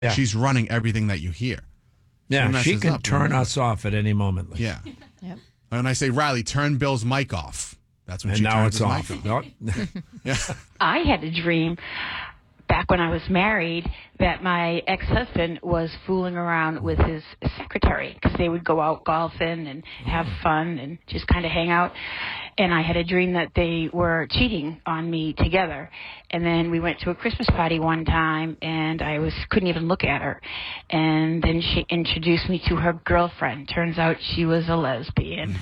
Yeah. She's running everything that you hear. Yeah, she messes can up, turn us off at any moment. Yeah. Yep. And I say, Riley, turn Bill's mic off. That's when And she now turns it's his off. mic off. Nope. Yeah. I had a dream back when I was married that my ex-husband was fooling around with his secretary because they would go out golfing and have fun and just kind of hang out. And I had a dream that they were cheating on me together. And then we went to a Christmas party one time, and I couldn't even look at her. And then she introduced me to her girlfriend. Turns out she was a lesbian.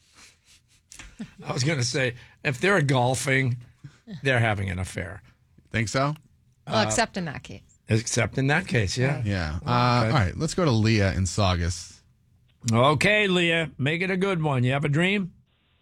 I was going to say, if they're golfing, they're having an affair. Think so? Well, except in that case. Except in that case, yeah. Yeah. All right. Let's go to Leah in Saugus. Okay, Leah, make it a good one. You have a dream?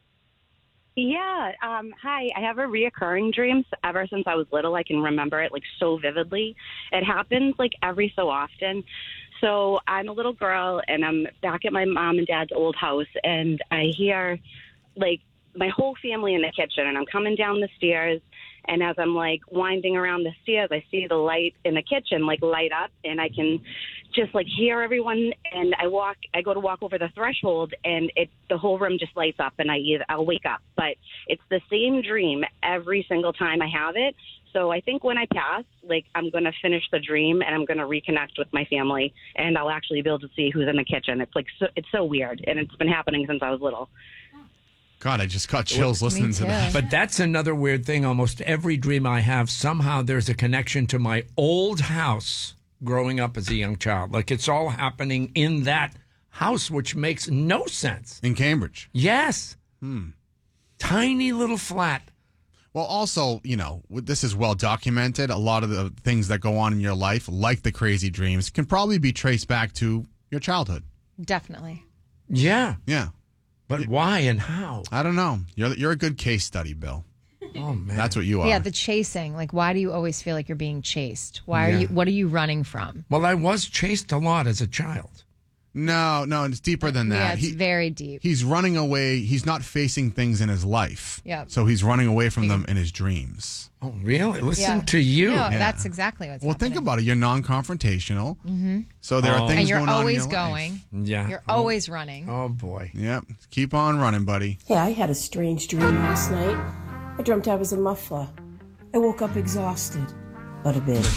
Yeah. Hi. I have a reoccurring dream ever since I was little. I can remember it like so vividly. It happens like every so often. So I'm a little girl and I'm back at my mom and dad's old house and I hear like my whole family in the kitchen and I'm coming down the stairs. And as I'm like winding around the stairs, I see the light in the kitchen like light up and I can just like hear everyone. And I go to walk over the threshold and the whole room just lights up and I'll wake up. But it's the same dream every single time I have it. So I think when I pass, like I'm going to finish the dream and I'm going to reconnect with my family and I'll actually be able to see who's in the kitchen. It's like, it's so weird. And it's been happening since I was little. God, I just caught chills listening to that. But that's another weird thing. Almost every dream I have, somehow there's a connection to my old house growing up as a young child. Like it's all happening in that house, which makes no sense. In Cambridge. Yes. Tiny little flat. Well, also, this is well documented. A lot of the things that go on in your life, like the crazy dreams, can probably be traced back to your childhood. Definitely. Yeah. Yeah. But why and how? I don't know. You're a good case study, Bill. Oh, man. That's what you are. Yeah, the chasing. Like, why do you always feel like you're being chased? What are you running from? Well, I was chased a lot as a child. No, it's deeper than that. Yeah, it's very deep. He's running away. He's not facing things in his life. Yeah. So he's running away from them in his dreams. Oh, really? Listen Yeah. to you. No, that's exactly what's Well, happening. think about it. You're non-confrontational. Mm-hmm. So there are things And you're going on always in your life. going. Yeah. You're always running. Oh, boy. Yep. Keep on running, buddy. Yeah, I had a strange dream last night. I dreamt I was a muffler. I woke up exhausted, but a bit